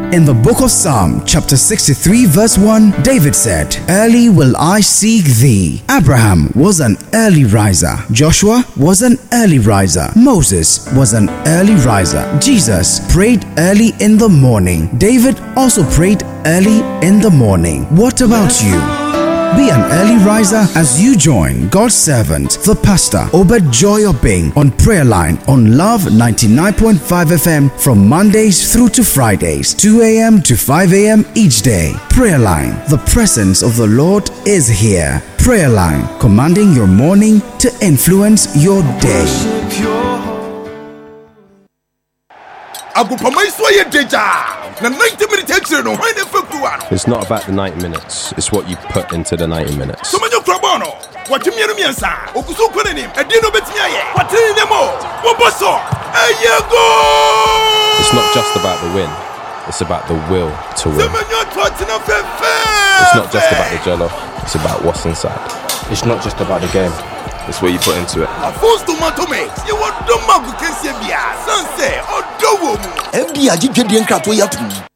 In the book of Psalm, chapter 63, verse 1, David said, "Early will I seek thee." Abraham was an early riser. Joshua was an early riser. Moses was an early riser. Jesus prayed early in the morning. David also prayed early in the morning. What about you? Be an early riser as you join God's servant, the pastor, Obed Joy Obeng, on Prayer Line on Love 99.5 FM from Mondays through to Fridays, 2 a.m. to 5 a.m. each day. Prayer Line, the presence of the Lord is here. Prayer Line, commanding your morning to influence your day. It's not about the 90 minutes, it's what you put into the 90 minutes. It's not just about the win, it's about the will to win. It's not just about the jollof, it's about what's inside. It's not just about the game, it's what you put into it. MD